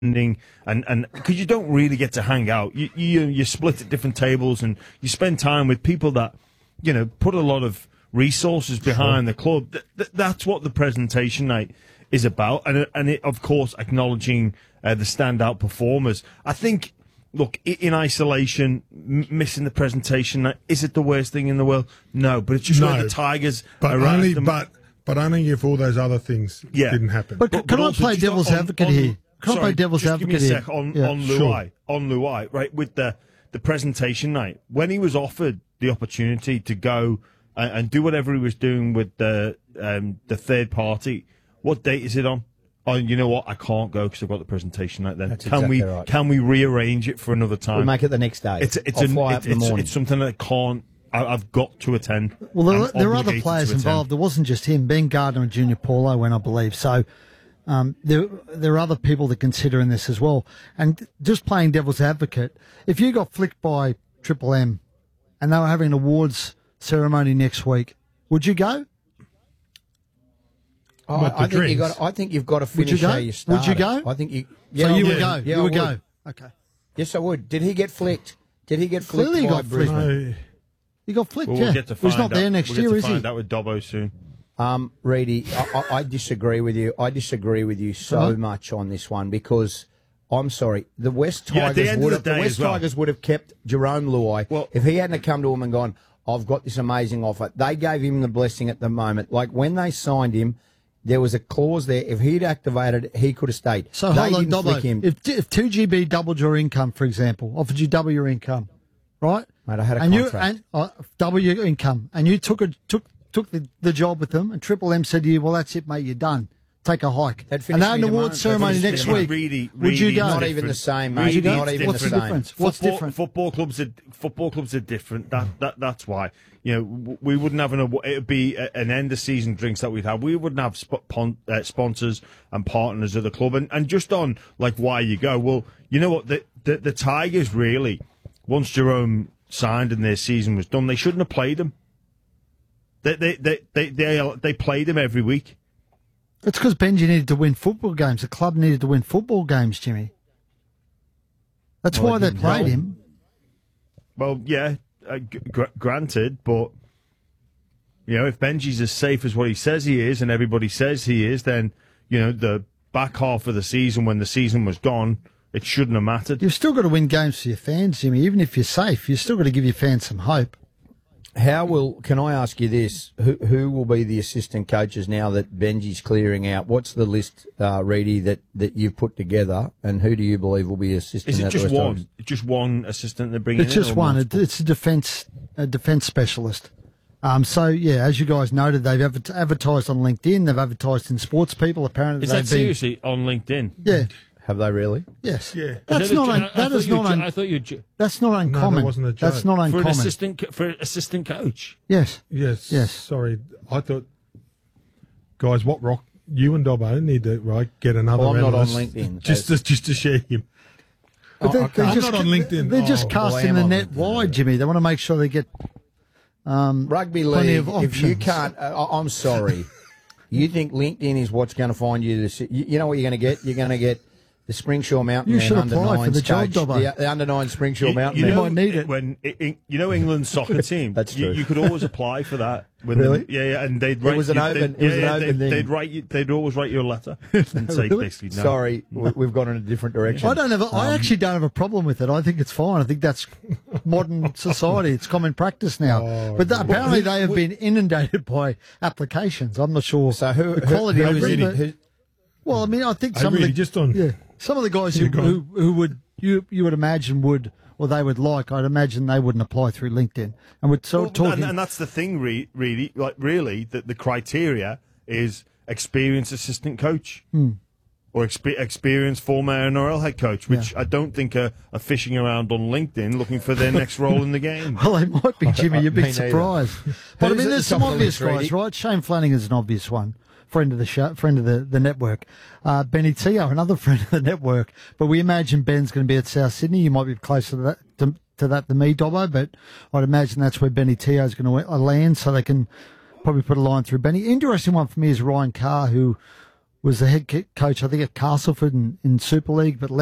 and because you don't really get to hang out, you split at different tables and you spend time with people that put a lot of resources behind the club. That's what the presentation night is about, and it, of course, acknowledging the standout performers. I think, look, in isolation, missing the presentation night, is it the worst thing in the world? No, but it's just where the Tigers but only if all those other things didn't happen. But can I play devil's advocate here? Can I play devil's advocate here? Just give me a sec on Luai, right, with the presentation night. When he was offered the opportunity to go and do whatever he was doing with the third party, what date is it on? Oh, you know what? I can't go because I've got the presentation night then. That's Can exactly we right. Can we rearrange it for another time? We'll make it the next day. It's something that I've got to attend. Well, there are other players involved. It wasn't just him. Ben Gardner and Junior Paulo went, I believe. So there are other people to consider in this as well. And just playing devil's advocate, if you got flicked by Triple M and they were having an awards ceremony next week, would you go? I think you've got to finish how you started. Would you go? I think you. Yeah, so you would go. Yeah, you would go. Okay. Yes, I would. Did he get flicked? Clearly, he got flicked. No. He got flicked. We'll get to find He's not there next year, is he? We'll get to find out with Dobbo soon. Reedy, I disagree with you. I disagree with you so much on this one because I'm sorry, the West Tigers would have kept Jerome Luai if he hadn't come to them and gone, I've got this amazing offer. They gave him the blessing at the moment. Like when they signed him, there was a clause there. If he'd activated it, he could have stayed. So hold on, Dobbo. If 2GB doubled your income, for example, offered you double your income, right? Mate, I had a contract. Double your income, and you took the job with them, and Triple M said to you, well, that's it, mate, you're done. Take a hike. And they're an awards ceremony next week. Would you go? Not even the same, mate. Not even the same. Difference? What's different? Football clubs are different. That's why. We wouldn't have it'd be an end of season drinks that we'd have. We wouldn't have sponsors and partners of the club. And just on like why you go. Well, you know what? The Tigers really, once Jerome signed and their season was done, they shouldn't have played him. They played him every week. It's because Benji needed to win football games. The club needed to win football games, Jimmy. That's why they played him. Well, yeah, granted, but if Benji's as safe as what he says he is, and everybody says he is, then the back half of the season, when the season was gone, it shouldn't have mattered. You've still got to win games for your fans, Jimmy. Even if you're safe, you've still got to give your fans some hope. Can I ask you this? Who will be the assistant coaches now that Benji's clearing out? What's the list, Reedy, that you've put together, and who do you believe will be assistant? Is it just one? Just one assistant they're bringing in? It's just one. It's a defence specialist. So, yeah, as you guys noted, they've advertised on LinkedIn. They've advertised in Sports People. Apparently, is that seriously on LinkedIn? Yeah. Have they really? Yes. Yeah. That's not uncommon. No, that wasn't a joke. That's not uncommon. For an assistant coach? Yes. Yes. Sorry. I thought, guys, you and Dobbo need to get another I'm not on analyst LinkedIn. Just to share him. But I'm not on LinkedIn. They're just casting the net wide, Jimmy. They want to make sure they get rugby league. If you can't, I'm sorry. You think LinkedIn is what's going to find you this? You know what you're going to get? You're going to get the Springshaw Mountain. You should apply for the job, Dobbo. The under-9 Springshaw Mountain. You might need it. When England's soccer team. That's true. You could always apply for that. Really? Yeah, and they'd write. It was an open thing. They'd always write you a letter and say basically no. Sorry, we've gone in a different direction. I actually don't have a problem with it. I think it's fine. I think that's modern society. It's common practice now. But apparently they have been inundated by applications. I'm not sure. So the quality of it. Well, I mean, I think some of the guys who would you would imagine would. Or they would I'd imagine they wouldn't apply through LinkedIn. And we're talking. And that's the thing, really, that the criteria is experienced assistant coach or experienced former NRL head coach, which I don't think are fishing around on LinkedIn looking for their next role in the game. Well, they might be, Jimmy. You'd be surprised. But I mean, there's some obvious guys, right? Shane Flanagan's an obvious one. Friend of the show, friend of the network. Benny Teo, another friend of the network. But we imagine Ben's going to be at South Sydney. You might be closer to that than me, Dobbo, but I'd imagine that's where Benny Teo is going to land, so they can probably put a line through Benny. Interesting one for me is Ryan Carr, who was the head coach, I think, at Castleford in Super League, but